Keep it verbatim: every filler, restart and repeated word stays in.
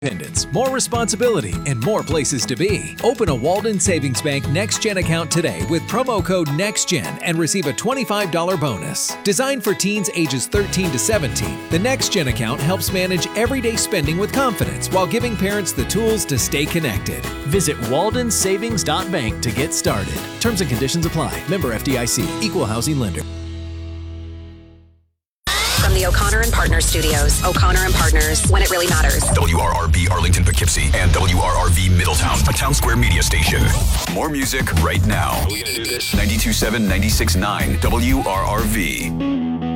Independence, more responsibility, and more places to be. Open a Walden Savings Bank NextGen account today with promo code NextGen and receive a twenty-five dollars bonus. Designed for teens ages thirteen to seventeen, the NextGen account helps manage everyday spending with confidence while giving parents the tools to stay connected. Visit walden savings dot bank to get started. Terms and conditions apply. Member F D I C. Equal housing lender. From the O'Connor and Partners studios, O'Connor and Partners, when it really matters. W R R B Arlington Poughkeepsie and W R R V Middletown, a Town Square media station. More music right now. Are we gonna do this? ninety-two point seven, ninety-six point nine W R R V.